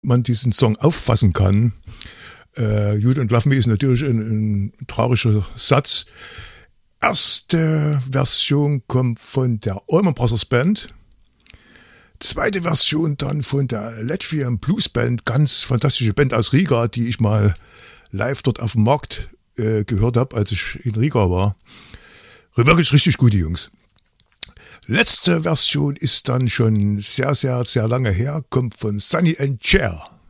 man diesen Song auffassen kann. You Don't Love Me ist natürlich ein trauriger Satz. Erste Version kommt von der Allman Brothers Band. Zweite Version dann von der Latvian Blues Band, ganz fantastische Band aus Riga, die ich mal live dort auf dem Markt gehört habe, als ich in Riga war. Wirklich richtig gute Jungs. Letzte Version ist dann schon sehr, sehr, sehr lange her, kommt von Sonny and Cher.